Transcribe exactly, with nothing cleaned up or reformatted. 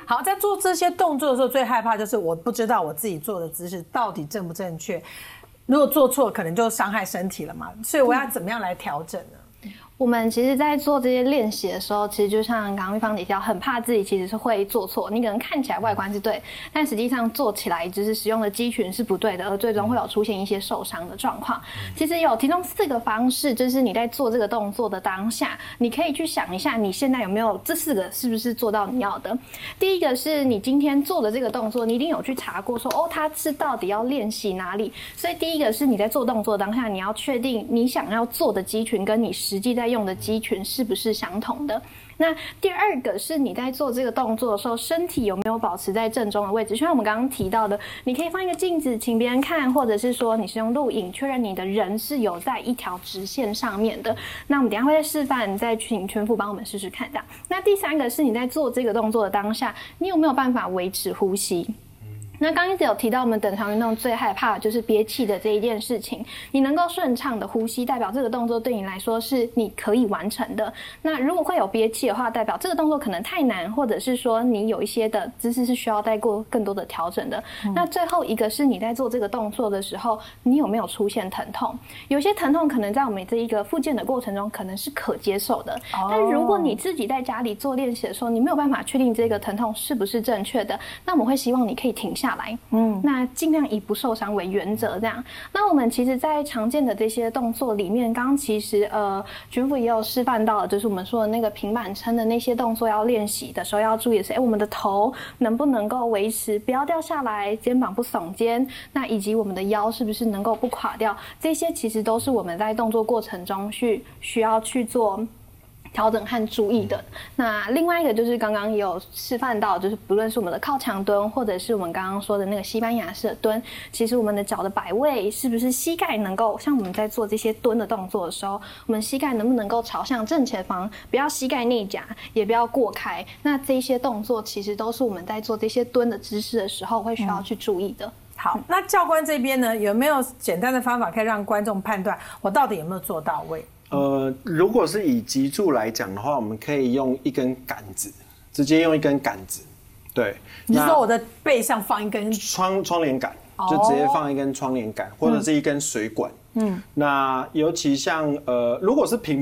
好，在做这些动作的时候，最害怕就是我不知道我自己做的姿势到底正不正确。如果做错，可能就伤害身体了嘛。所以我要怎么样来调整呢？ 我们其实，在做这些练习的时候，其实就像刚刚玉芳姐提到，很怕自己其实是会做错。你可能看起来外观是对，但实际上做起来就是使用的肌群是不对的，而最终会有出现一些受伤的状况。其实有其中四个方式，就是你在做这个动作的当下，你可以去想一下，你现在有没有这四个是不是做到你要的。第一个是你今天做的这个动作，你一定有去查过说，哦，它是到底要练习哪里。所以第一个是你在做动作当下，你要确定你想要做的肌群跟你实际在用的肌群是不是相同的。那第二个是你在做这个动作的时候，身体有没有保持在正中的位置，就像我们刚刚提到的，你可以放一个镜子请别人看，或者是说你是用录影确认你的人是有在一条直线上面的。那我们等一下会再示范，再请全副帮我们试试看的。那第三个是你在做这个动作的当下，你有没有办法维持呼吸。那刚刚一直有提到，我们等长运动最害怕的就是憋气的这一件事情。你能够顺畅的呼吸，代表这个动作对你来说是你可以完成的。那如果会有憋气的话，代表这个动作可能太难，或者是说你有一些的姿势是需要再过更多的调整的。嗯、那最后一个是你在做这个动作的时候，你有没有出现疼痛？有些疼痛可能在我们这一个复健的过程中可能是可接受的，哦、但如果你自己在家里做练习的时候，你没有办法确定这个疼痛是不是正确的，那我们会希望你可以停下来，嗯，那尽量以不受伤为原则，这样。那我们其实，在常见的这些动作里面，刚刚其实呃，群副也有示范到的，就是我们说的那个平板撑的那些动作要练习的时候要注意的是，哎，我们的头能不能够维持不要掉下来，肩膀不耸肩，那以及我们的腰是不是能够不垮掉，这些其实都是我们在动作过程中去需要去做调整和注意的。那另外一个就是刚刚也有示范到，就是不论是我们的靠墙蹲，或者是我们刚刚说的那个西班牙式的蹲，其实我们的脚的摆位是不是膝盖能够像我们在做这些蹲的动作的时候，我们膝盖能不能够朝向正前方，不要膝盖内夹，也不要过开。那这些动作其实都是我们在做这些蹲的姿势的时候会需要去注意的。嗯， 好，那教官这边呢，有没有简单的方法可以让观众判断我到底有没有做到位？ 呃，如果是以脊柱来讲的话，我们可以用一根杆子，直接用一根杆子。对， 你是说我的背上放一根窗窗帘杆，就直接放一根窗帘杆，或者是一根水管。嗯，那尤其像呃，如果是平